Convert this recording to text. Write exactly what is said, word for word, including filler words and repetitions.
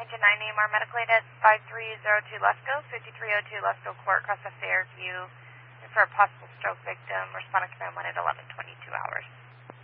Engine nine A M R medical aid at five three zero two Lesko, fifty-three oh two Lesko Court, across the Fairview, for a possible stroke victim. Respond to